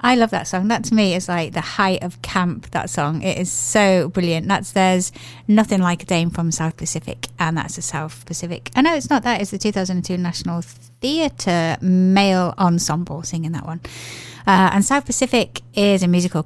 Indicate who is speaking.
Speaker 1: I love that song. That to me is like the height of camp, that song. It is so brilliant. There's Nothing Like a Dame from South Pacific, and that's the South Pacific. Oh no, it's not that. It's the 2002 National Theatre Male Ensemble singing that one. And South Pacific is a musical